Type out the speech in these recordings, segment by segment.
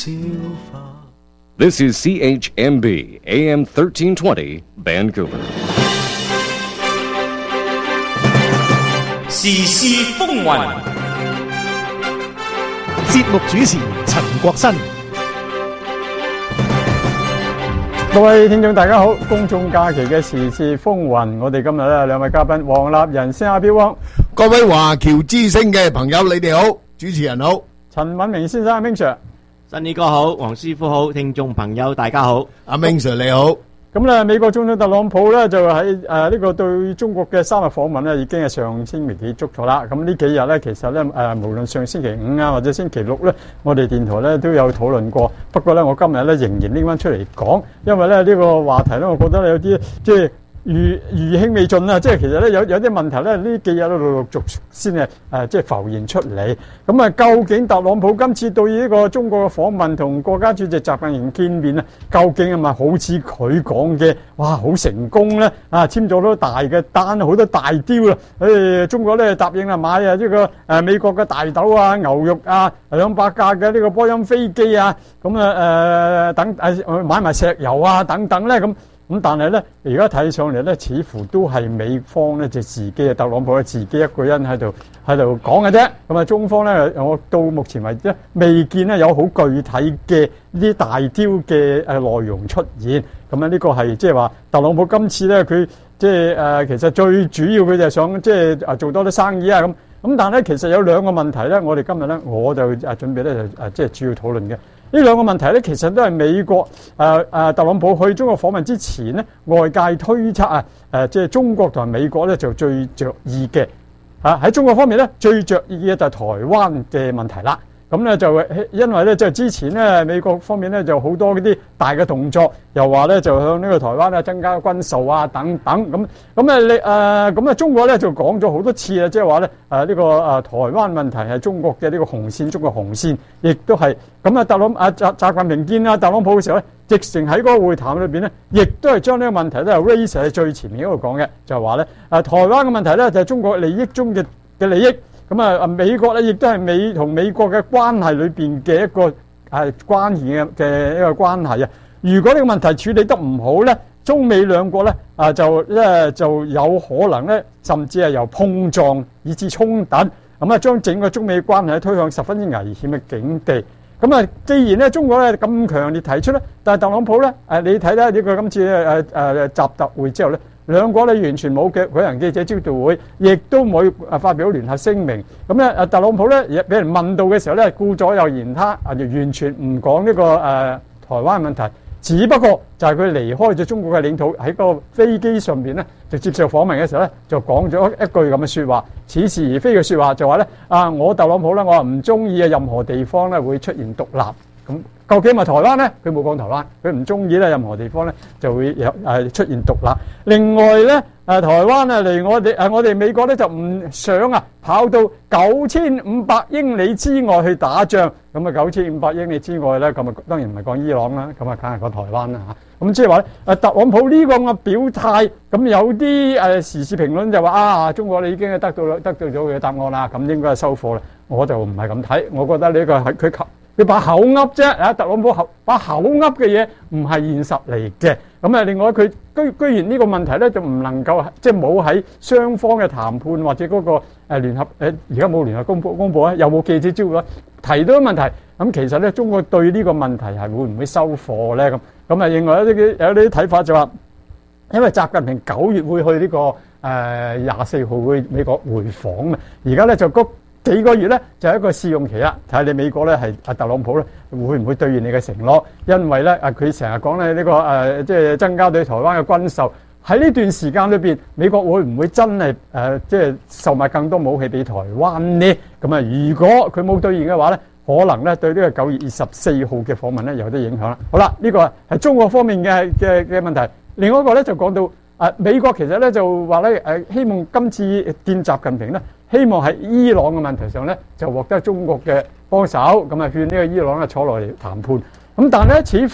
This is CHMB AM 1320 Vancouver. 時事風雲， 節目主持陳國新。 各位聽眾大家好，公眾假期嘅時事風雲，我哋今日咧兩位嘉賓，黃立仁先阿標汪， 各位華僑之聲嘅朋友，你哋好，主持人好， 陳敏明先生阿明 Sir， 新呢哥好，黃師傅好，聽眾朋友大家好， 阿明 Sir 你好。 咁咧，美國總統特朗普咧就喺呢個對中國嘅3日訪問咧，已經係上星期結束咗啦。咁呢幾日咧，其實咧無論上星期五啊或者星期六咧，我哋電台咧都有討論過。不過咧，我今日咧仍然拎翻出嚟講，因為咧呢個話題咧，我覺得有啲即係餘興未盡啊！即係其實咧有啲問題咧，呢幾日都陸續先係即係浮現出嚟。咁啊，究竟特朗普今次對呢個中國嘅訪問同國家主席習近平見面咧，究竟係咪好似佢講嘅哇好成功咧？啊，簽咗好多大嘅單，好多大雕啦！中國咧答應啦買啊呢個美國嘅大豆啊、牛肉啊、200架嘅呢個波音飛機啊，咁啊等買埋石油啊等等咧咁。咁但係咧，而家睇上嚟咧，似乎都係美方咧就自己啊，特朗普咧自己一個人喺度講嘅啫。咁啊，中方咧，我到目前為止咧，未見咧有好具體嘅呢啲大雕嘅內容出現。咁啊，呢個係即係話特朗普今次咧，佢即係其實最主要佢就係想即係做多啲生意啊咁。咁但係咧，其實有兩個問題咧，我哋今日咧我就準備咧就即係主要討論嘅。呢兩個問題咧，其實都係美國特朗普去中國訪問之前咧，外界推測即係中國同埋美國咧就最着意嘅喺中國方面咧最着意嘅就係台灣嘅問題啦。咁咧就因為咧就之前咧美國方面咧就好多嗰啲大嘅動作，又話咧就向呢個台灣啊增加軍售啊等等咁中國咧就講咗好多次啊，即係話咧呢個台灣問題係中國嘅呢個紅線，中國紅線，亦都係咁啊。習近平見特朗普嘅時候咧，直情喺嗰個會談裏邊咧，亦都係將呢個問題咧 raise 喺最前面嗰度講嘅，就係話咧台灣嘅問題咧就係中國利益中嘅利益。咁啊，美國咧亦都係同美國嘅關係裏邊嘅一個關係嘅一個關係啊。如果呢個問題處理得唔好咧，中美兩國咧就有可能咧，甚至係由碰撞以至衝突，咁啊將整個中美關係推向十分之危險嘅境地。咁啊，既然咧中國咧咁強烈提出咧，但係特朗普咧你睇睇呢個今次習特會之後咧。兩國咧完全冇嘅舉行記者招待會，亦都冇發表聯合聲明。咁咧特朗普咧俾人問到嘅時候咧，顧左右言他，完全唔講呢個台灣問題。只不過就係佢離開咗中國嘅領土，喺個飛機上邊咧就接受訪問嘅時候咧，就講咗一句咁嘅説話，似是而非嘅説話，就話咧我特朗普咧，我話唔中意任何地方咧會出現獨立。咁究竟係台灣咧？佢冇講台灣，佢唔中意咧任何地方咧就會有出現獨立。另外咧台灣離我哋美國咧就唔想跑到9500英里之外去打仗。咁9500英里之外咧，咁當然唔係講伊朗啦，咁梗係講台灣啦嚇。咁即係話咧特朗普呢個咁嘅表態，咁有啲時事評論就話中國你已經係得到咗佢嘅答案啦，咁應該係收貨啦。我就唔係咁睇，我覺得呢個係佢把口噏啫，特朗普把口噏嘅嘢唔係現實嚟嘅。咁另外佢居然呢個問題咧就唔能夠即係冇喺雙方嘅談判或者嗰個聯合而家冇聯合公佈啊，有冇記者招待提到問題？咁其實咧中國對呢個問題係會唔會收貨咧？咁另外有啲睇法就話，因為習近平9月會去呢個24號去美國回訪啊，而家咧就幾個月咧就係一個試用期啦，睇下你美國咧係特朗普咧會唔會兌現你嘅承諾？因為咧佢成日講咧呢個即係增加對台灣嘅軍售，喺呢段時間裏邊，美國會唔會真係即係售賣更多武器俾台灣呢？咁如果佢冇兌現嘅話咧，可能咧對呢個9月24號嘅訪問咧有啲影響啦。好啦，呢個係中國方面嘅問題。另外一個咧就講到美國其實咧就話咧希望今次見習近平咧。希望喺伊朗嘅問題上咧，就獲得中國嘅幫手，咁勸呢個伊朗咧坐落嚟談判。咁但係咧，似乎咧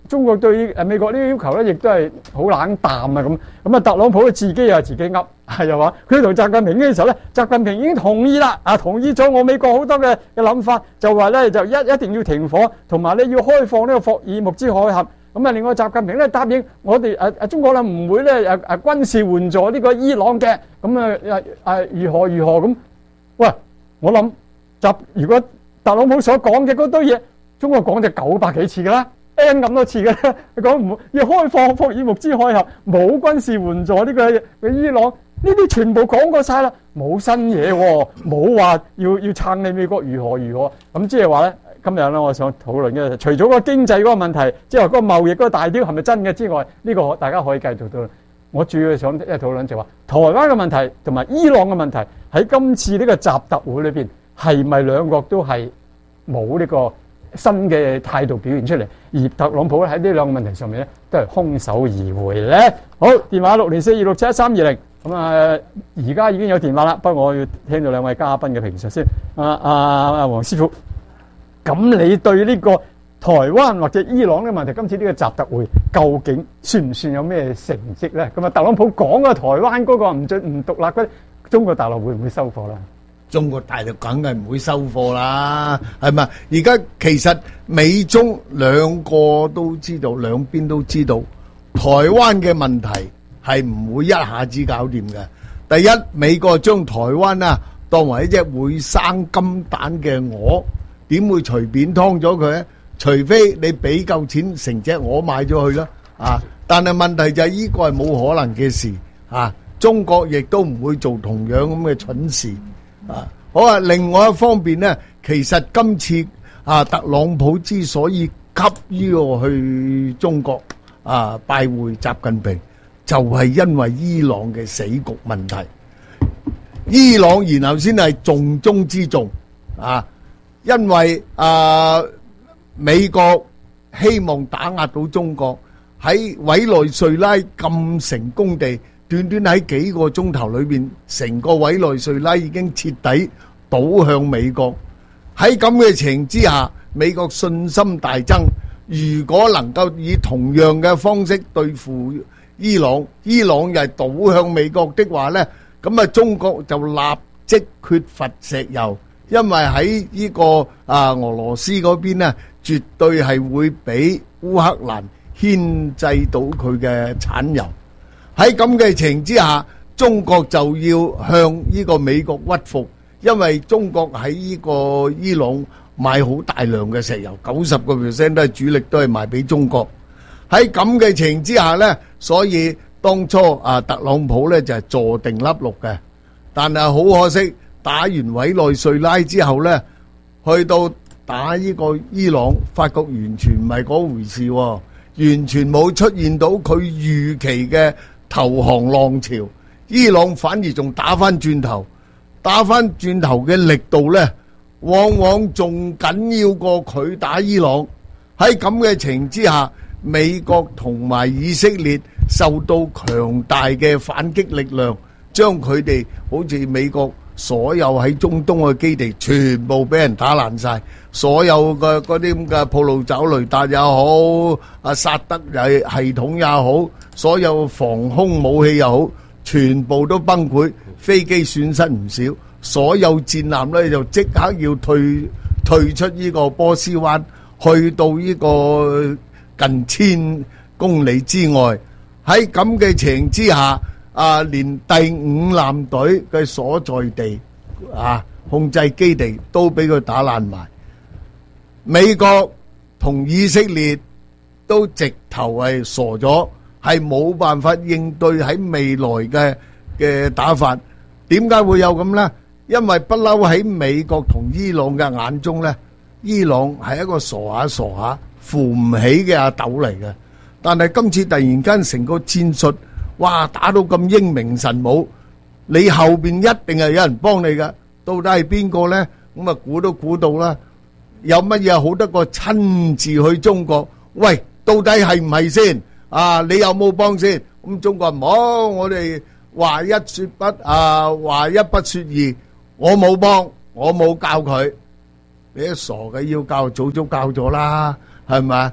中國對美國呢個要求咧，亦都係好冷淡啊咁啊，特朗普自己又自己噏，係又話佢同習近平嘅時候咧，習近平已經同意啦，同意咗我美國好多嘅諗法，就話咧就一定要停火，同埋咧要開放呢個霍爾木茲海峽。咁啊，另外習近平咧答應我哋中國咧唔會咧軍事援助呢個伊朗嘅，咁如何咁？喂，我諗如果特朗普所講嘅嗰堆嘢，中國講就900幾次㗎啦。N 咁多次嘅，佢講唔要開放霍爾木茲海峽，冇軍事援助呢個伊朗，呢啲全部講過晒啦，冇新嘢喎，冇話要撐你美國如何，咁即係話咧，今日咧我想討論嘅，除咗個經濟嗰個問題，即係話嗰個貿易嗰個大雕係咪真嘅之外，呢個大家可以繼續討論。我主要想討論就話台灣嘅問題同埋伊朗嘅問題喺今次呢個習特會裏邊，係咪兩國都係冇呢個新嘅態度表現出嚟，而特朗普喺呢兩個問題上面咧，都係空手而回咧。好，電話60426713220，咁而家已經有電話啦，不過我要聽到兩位嘉賓嘅評述先。黃師傅，咁你對呢個台灣或者伊朗嘅問題，今次呢個習特會究竟算唔算有咩成績咧？咁特朗普講嘅台灣嗰個唔獨立嗰啲，中國大陸會唔會收貨啦？ 中國大陸梗係唔會收貨啦，係咪？而家其實美中兩個都知道，兩邊都知道，台灣嘅問題係唔會一下子搞掂嘅。第一，美國將台灣當為一隻會生金蛋嘅鵝，點會隨便劏咗佢咧？除非你俾夠錢成隻鵝買咗去啦，但係問題就係呢個係冇可能嘅事，中國亦都唔會做同樣咁嘅蠢事。好啊！另外一方面呢，其實今次特朗普之所以急於去中國拜會習近平，就係因為伊朗嘅死局問題。伊朗然後先係重中之重因為美國希望打壓到中國，喺委內瑞拉咁成功地。短短喺幾個鐘頭裏邊，成個委內瑞拉已經徹底倒向美國。喺咁嘅情形之下，美國信心大增。如果能夠以同樣嘅方式對付伊朗，伊朗又係倒向美國的話呢，咁中國就立即缺乏石油，因為喺呢個俄羅斯嗰邊呢，絕對係會俾烏克蘭牽制到佢嘅產油。喺咁嘅情形之下，中國就要向呢個美國屈服，因為中國喺呢個伊朗買好大量嘅石油，90% 都係主力都係賣俾中國。喺咁嘅情形之下呢，所以當初特朗普呢就係坐定粒六嘅，但係好可惜，打完委內瑞拉之後呢，去到打呢個伊朗，發覺完全唔係嗰回事，完全冇出現到佢預期嘅投降浪潮，伊朗反而仲打翻轉頭嘅力度呢，往往仲緊要過佢打伊朗。喺咁嘅情形之下，美國同埋以色列受到強大嘅反擊力量，將佢哋好似美國所有喺中東嘅基地全部俾人打爛晒，所有嘅嗰啲咁嘅鋪路走雷達也好，薩德系統也好，所有防空武器又好，全部都崩潰，飛機損失唔少，所有戰艦呢就即刻要退出呢個波斯灣，去到呢個近1000公里之外。喺咁嘅情形之下，連第5艦隊嘅所在地控制基地都俾佢打爛埋。美國同以色列都直頭係傻咗，係冇辦法應對喺未來嘅打法。點解會有咁呢？因為不嬲喺美國同伊朗嘅眼中呢，伊朗係一個傻下扶唔起嘅阿斗嚟嘅。但係今次突然間成個戰術，哇，打到咁英明神武，你後邊一定係有人幫你㗎。到底係邊個呢？咁啊估都估到啦。有乜嘢好得過親自去中國？喂，到底係唔係先？你有冇幫先？咁中國唔好，我哋話一說不，話一不說二，我冇幫，我冇教佢。你都傻嘅，要教早教咗啦，係咪？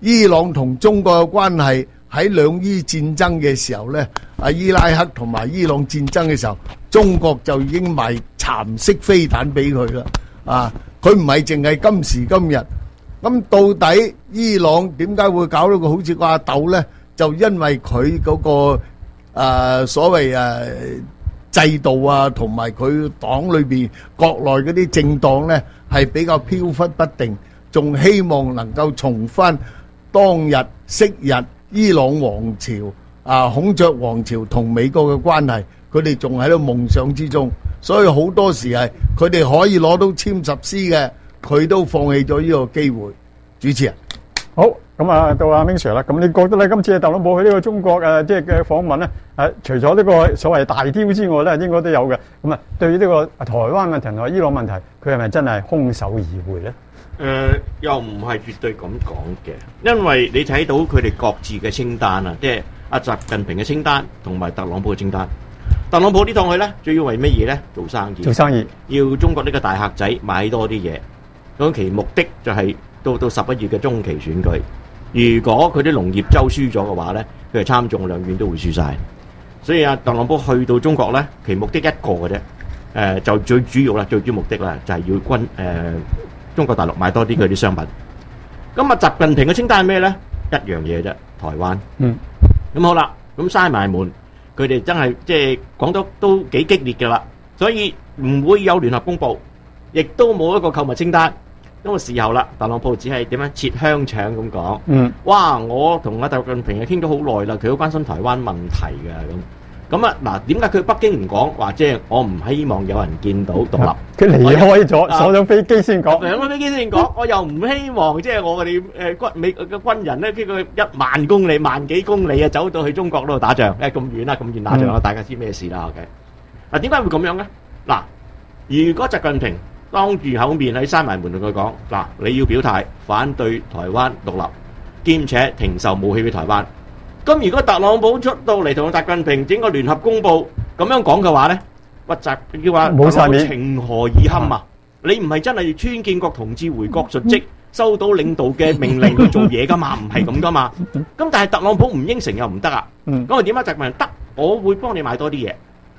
伊朗同中國嘅關係喺兩伊戰爭嘅時候呢，伊拉克同埋伊朗戰爭嘅時候，中國就已經賣蠶式飛彈俾佢啦。啊，佢唔係淨係今時今日。咁到底伊朗點解會搞到個好似個阿斗呢？就因為佢嗰個所謂制度啊，同埋佢黨裏邊國內嗰啲政黨呢，係比較飄忽不定，仲希望能夠重返當日昔日伊朗王朝孔雀王朝同美國嘅關係，佢哋仲喺度夢想之中，所以好多時係佢哋可以攞到殲10師嘅，佢都放棄咗呢個機會。主持人， 好，咁啊到阿 Ming Sir 啦，咁你覺得咧今次特朗普去呢個中國即係嘅訪問咧，除咗呢個所謂大雕之外咧，應該都有嘅。咁啊，對於呢個台灣問題同埋伊朗問題，佢係咪真係空手而回咧？ 又唔係絕對咁講嘅，因為你睇到佢哋各自嘅清單啊，即係阿習近平嘅清單同埋特朗普嘅清單。特朗普呢趟去咧，主要為乜嘢咧？做生意。做生意，要中國呢個大客仔買多啲嘢。咁其目的就係到11月嘅中期選舉。如果佢啲農業州輸咗嘅話咧，佢係參眾兩院都會輸晒。所以特朗普去到中國咧，其目的一個嘅啫。就最主要啦，最主要目的啦，就係要中國大陸買多啲佢啲商品。咁習近平嘅清單係咩咧？一樣嘢啫，台灣。咁好啦，咁閂埋門，佢哋真係即係講得都幾激烈㗎啦。所以唔會有聯合公佈，亦都冇一個購物清單。咁個時候啦，特朗普只係點樣切香腸咁講。哇！我同阿習近平係傾咗好耐啦，佢好關心台灣問題㗎咁。咁啊嗱，點解佢北京唔講話？即係我唔希望有人見到獨立。 佢離開咗，坐咗飛機先講。 上咗飛機先講，我又唔希望即係我哋美嘅軍人咧，經過1萬公里、萬幾公里啊，走到去中國嗰度打仗。咁遠啦，咁遠打仗啦，大家知咩事啦？OK。嗱，點解會咁樣咧？嗱，如果習近平當住口面喺閂埋門同佢講嗱，你要表態反對台灣獨立，兼且停售武器俾台灣。咁如果特朗普出到嚟同習近平整個聯合公佈咁樣講嘅話咧，叫話冇晒面，情何以堪啊！你唔係真係川建國同志回國述職，收到領導嘅命令去做嘢噶嘛？唔係咁噶嘛？咁但係特朗普唔應承又唔得啊！咁啊點解習近平得？我會幫你買多啲嘢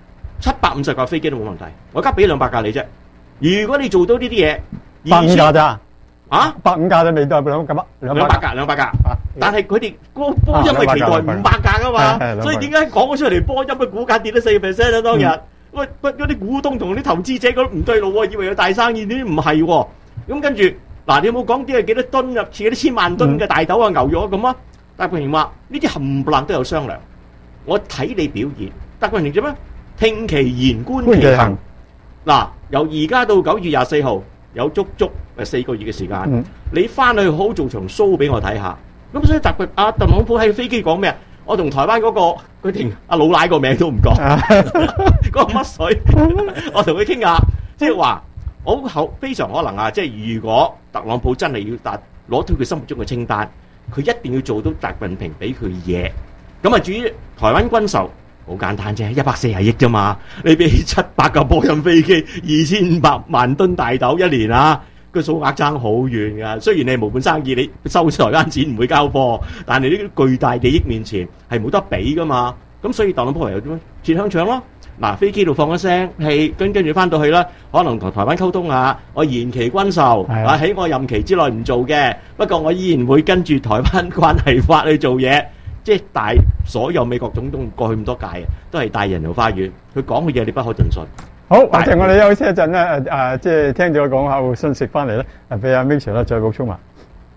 ，750架飛機都冇問題，我而家俾200架你啫。如果你做到呢啲嘢，150架咋？啊，150架都未到200架，但係佢哋波音係期待500架噶嘛，所以點解講咗出嚟波音嘅股價跌咗4% 啊？當日，喂，嗰啲股東同啲投資者覺得唔對路喎，以為有大生意，呢啲唔係喎。咁跟住嗱，你有冇講啲係幾多噸入似嗰啲1000萬噸嘅大豆啊、牛肉啊咁啊？習近平話呢啲冚唪唥都有商量，我睇你表現。習近平做咩？聽其言觀其行。嗱，由而家到9月24號。有足足4個月嘅時間，你翻去好做場 show 俾我睇下。咁所以特朗普喺飛機講咩啊？我同台灣嗰個佢連阿老奶個名都唔講，嗰個乜水？我同佢傾下，即係話好非常可能啊！即係如果特朗普真係要攞到佢心目中嘅清單，佢一定要做到習近平俾佢嘢。咁啊，至於台灣軍售。好簡單啫，140億啫嘛！你俾700架波音飛機，2500萬噸大豆一年啊，個數額爭好遠噶。雖然你係無本生意，你收台灣錢唔會交貨，但係呢啲巨大利益面前係冇得比噶嘛。咁所以特朗普唯有點樣切香腸咯？嗱，飛機度放一聲氣，跟住翻到去啦，可能同台灣溝通下，我延期軍售，喺我任期之內唔做嘅，不過我依然會跟住台灣關係法去做嘢。即係大所有美國總統過去咁多屆啊，都係大人遊花園，佢講嘅嘢你不可盡信。 好，我哋休息一陣咧，即係聽咗講下信息翻嚟咧，俾阿 Ming Sir咧再補充埋。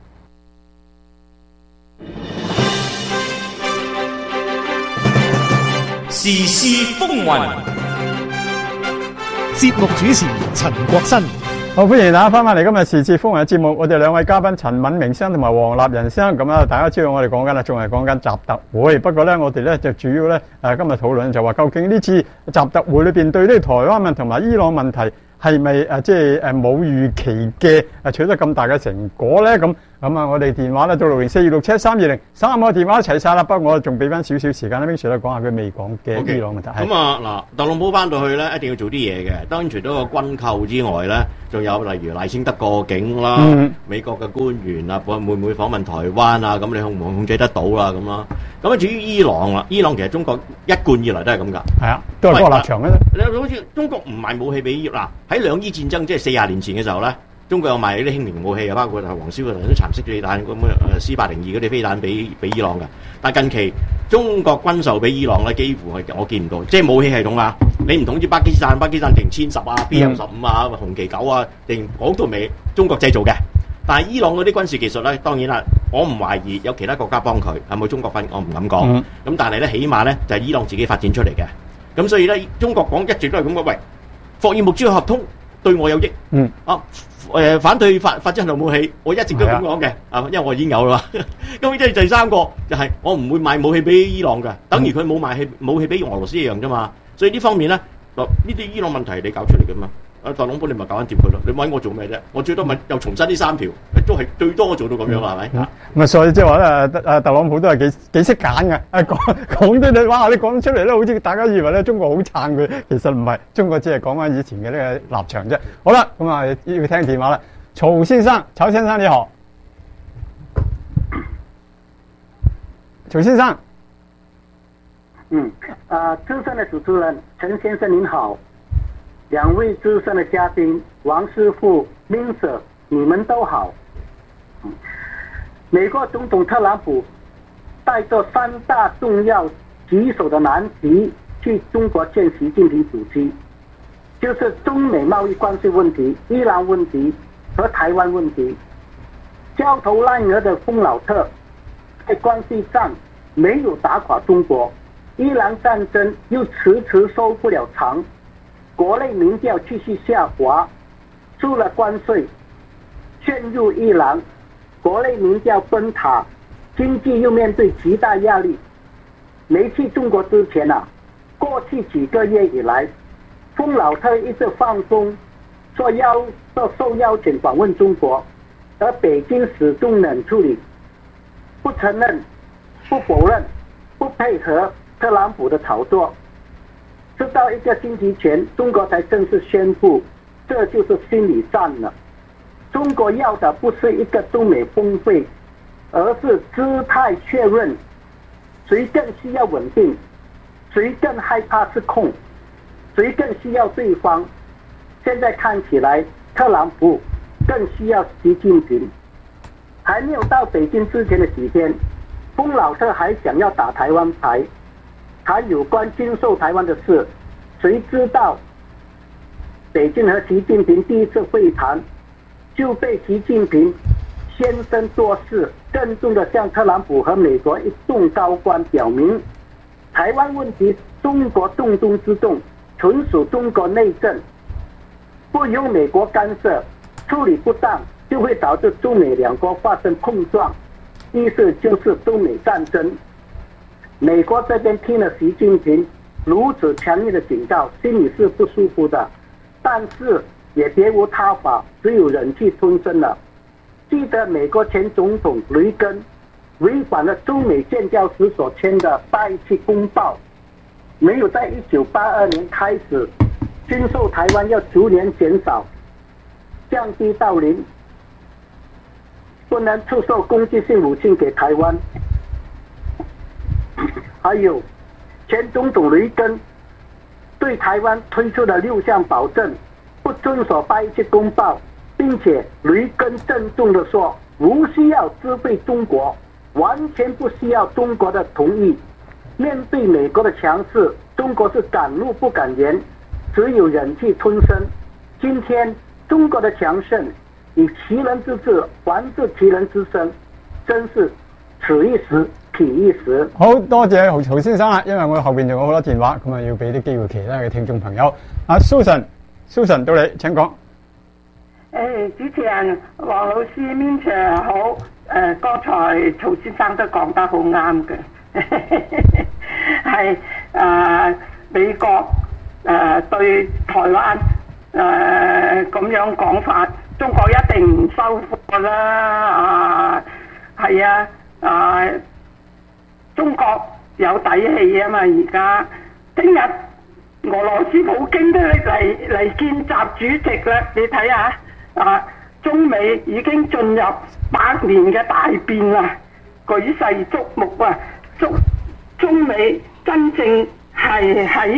時事風雲， 節目主持陳國新。 好，歡迎大家翻返嚟今日時事風雲嘅節目，我哋兩位嘉賓陳敏明生同埋黃立仁生，咁啊，大家知道我哋講緊啦，仲係講緊習特會。不過咧，我哋咧就主要咧今日討論就話，究竟呢次習特會裏邊對呢個台灣問題同埋伊朗問題係咪即係冇預期嘅取得咁大嘅成果咧？咁咁啊，我哋電話咧到604-267-320，三個電話齊晒啦。不過我仲俾翻少少時間咧 ，Wing Sir 咧講下佢未講嘅伊朗問題。 咁啊嗱，特朗普翻到去咧，一定要做啲嘢嘅。當然除咗個軍購之外咧，仲有例如賴清德過境啦，美國嘅官員啊，會唔會訪問台灣啊？咁你控制得到啦咁啦。咁啊，至於伊朗啦，伊朗其實中國一貫以來都係咁㗎。 係啊，都係嗰個立場嘅。 你好似中國唔賣武器俾伊朗，喺兩伊戰爭即係40年前嘅時候咧。中國有賣啲輕型武器啊，包括係黃燒嗰啲蠶式飛彈咁C802嗰啲飛彈俾伊朗嘅。但近期中國軍售俾伊朗咧，幾乎係我見唔到，即係武器系統啊，你唔同好似巴基斯坦定殲10啊、BM15啊、紅旗9啊，定講到尾中國製造嘅。但係伊朗嗰啲軍事技術咧，當然啦，我唔懷疑有其他國家幫佢，係咪中國分我唔敢講。咁但係咧，起碼咧就係伊朗自己發展出嚟嘅。咁所以咧，中國講一直都係咁講，喂，霍爾木茲合通對我有益。反對發展核武器，我一直都咁講嘅，因為我已經有啦。咁即係第三個就係我唔會賣武器俾伊朗嘅，等於佢冇賣武器俾俄羅斯一樣啫嘛。所以呢方面咧，呢啲伊朗問題你搞出嚟嘅嘛。特朗普你咪搞緊掂佢咯，你揾我做咩啫？我最多咪又重申呢3條，都係最多做到咁樣啦，係咪？ 咁啊，所以即係話咧，特朗普都係幾識揀嘅。講啲你哇，你講出嚟咧，好似大家以為咧中國好撐佢，其實唔係，中國只係講翻以前嘅呢個立場啫。好啦，咁啊要聽電話啦，曹先生你好，曹先生。 资深的主持人陈先生您好。2位资深的嘉宾王师傅、Wing Sir，你们都好。美国总统特朗普带着3大重要棘手的难题去中国见习近平主席，就是中美贸易关系问题、伊朗问题和台湾问题。焦头烂额的丰老特在关系上没有打垮中国，伊朗战争又迟迟收不了场。国内民调继续下滑，除了关税陷入伊朗，国内民调崩塌，经济又面对极大压力。没去中国之前过去几个月以来，丰老特一直放风说受邀请访问中国，而北京始终冷处理，不承认、不否认、不配合特朗普的炒作。直到1个星期前，中国才正式宣布，这就是心理战了。中国要的不是一个中美峰会，而是姿态确认，谁更需要稳定，谁更害怕失控，谁更需要对方。现在看起来，特朗普更需要习近平。还没有到北京之前的几天，丰老特还想要打台湾牌。谈有关军售台湾的事，谁知道北京和习近平第一次会谈就被习近平先声夺势，郑重地向特朗普和美国一众高官表明，台湾问题中国重中之重，纯属中国内政，不由美国干涉，处理不当就会导致中美两国发生碰撞，意思就是中美战争。美国这边听了习近平如此强烈的警告，心里是不舒服的，但是也别无他法，只有忍气吞声了。记得美国前总统雷根违反了中美建交时所签的817公报，没有在1982年开始军售台湾要逐年减少，降低到0，不能出售攻击性武器给台湾。还有前总统雷根对台湾推出了6项保证，不遵守817公报，并且雷根郑重地说，无需要支配中国，完全不需要中国的同意。面对美国的强势，中国是敢怒不敢言，只有忍气吞声。今天中國的強盛以其人之智還治其人之身，真是此一時彼一時。 好多謝曹先生啦，因為我後邊仲有好多電話，咁啊要俾啲機會其他嘅聽眾朋友。阿 Susan 到你請講。 主持人黃老師 Wing Sir 好，剛才曹先生都講得好啱嘅，係美國對台灣咁樣講法， 中國一定唔收貨啦，係中國有底氣啊嘛，而家聽日俄羅斯普京都嚟見習主席啦，你睇下中美已經進入100年嘅大變啦，舉世矚目啊！中美真正係喺